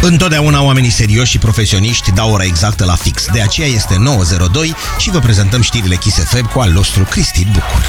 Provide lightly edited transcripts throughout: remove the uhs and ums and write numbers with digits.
Întotdeauna oamenii serioși și profesioniști dau ora exactă la fix. De aceea este 9:02 și vă prezentăm știrile Kiss FM cu al nostru Cristi Bucur.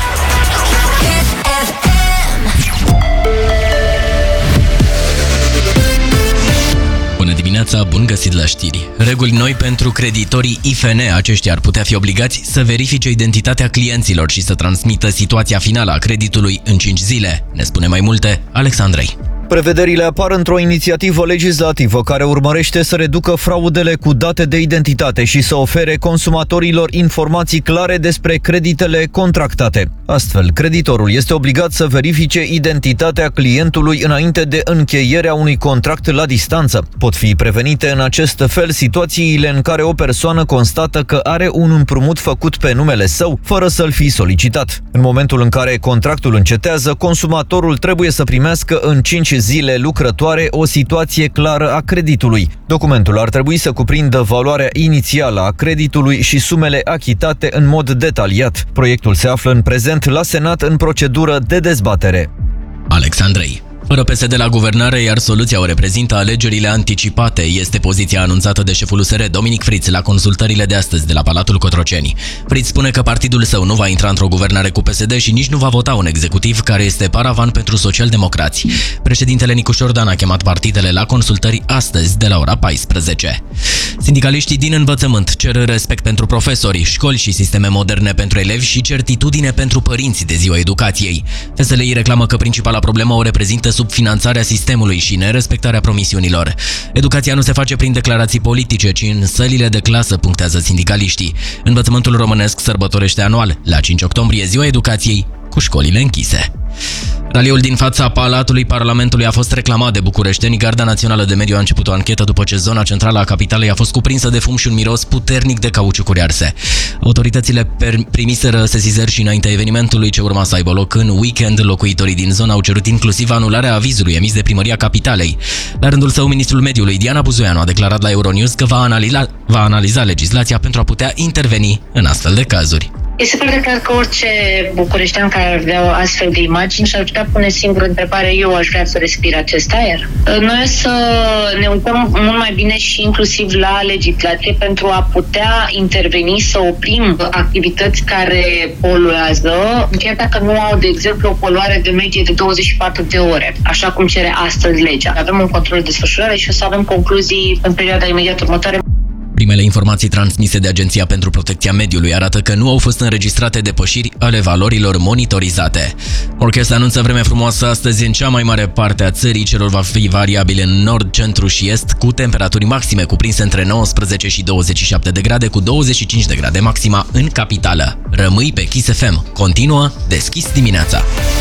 Bună dimineața, bun găsit la știri. Reguli noi pentru creditorii IFN. Aceștia ar putea fi obligați să verifice identitatea clienților și să transmită situația finală a creditului în 5 zile. Ne spune mai multe Alexandrei. Prevederile apar într-o inițiativă legislativă care urmărește să reducă fraudele cu date de identitate și să ofere consumatorilor informații clare despre creditele contractate. Astfel, creditorul este obligat să verifice identitatea clientului înainte de încheierea unui contract la distanță. Pot fi prevenite în acest fel situațiile în care o persoană constată că are un împrumut făcut pe numele său, fără să-l fi solicitat. În momentul în care contractul încetează, consumatorul trebuie să primească în 5 zile lucrătoare o situație clară a creditului. Documentul ar trebui să cuprindă valoarea inițială a creditului și sumele achitate în mod detaliat. Proiectul se află în prezent la Senat în procedură de dezbatere. Alexandrei. Fără PSD la guvernare, iar soluția o reprezintă alegerile anticipate. Este poziția anunțată de șeful USR, Dominic Friț, la consultările de astăzi de la Palatul Cotroceni. Friț spune că partidul său nu va intra într-o guvernare cu PSD și nici nu va vota un executiv care este paravan pentru socialdemocrați. Președintele Nicu Șordan a chemat partidele la consultări astăzi de la ora 14. Sindicaliștii din învățământ cer respect pentru profesori, școli și sisteme moderne pentru elevi și certitudine pentru părinți de Ziua Educației. FSL-i reclamă că principala problemă o reprezintă subfinanțarea sistemului și nerespectarea promisiunilor. Educația nu se face prin declarații politice, ci în sălile de clasă, punctează sindicaliștii. Învățământul românesc sărbătorește anual, la 5 octombrie, Ziua Educației, cu școlile închise. Raliul din fața Palatului Parlamentului a fost reclamat de bucureșteni. Garda Națională de Mediu a început o anchetă după ce zona centrală a capitalei a fost cuprinsă de fum și un miros puternic de cauciucuri arse. Autoritățile primiseră sesizări și înaintea evenimentului ce urma să aibă loc în weekend. Locuitorii din zonă au cerut inclusiv anularea avizului emis de Primăria Capitalei. La rândul său, ministrul mediului Diana Buzoianu a declarat la Euronews că va analiza legislația pentru a putea interveni în astfel de cazuri. Este foarte clar că orice bucureștean care ar vedea astfel de imagini și-ar putea pune singură întrebare: eu aș vrea să respir acest aer? Noi o să ne uităm mult mai bine și inclusiv la legislație pentru a putea interveni, să oprim activități care poluează, chiar dacă nu au, de exemplu, o poluare de medie de 24 de ore, așa cum cere astăzi legea. Avem un control de desfășurare și o să avem concluzii în perioada imediat următoare. Primele informații transmise de Agenția pentru Protecția Mediului arată că nu au fost înregistrate depășiri ale valorilor monitorizate. Orchestra anunță vreme frumoasă astăzi în cea mai mare parte a țării. Cerul va fi variabil în nord, centru și est, cu temperaturi maxime cuprinse între 19 și 27 de grade, cu 25 de grade maxima în capitală. Rămâi pe Kiss FM. Continuă Deschis dimineața!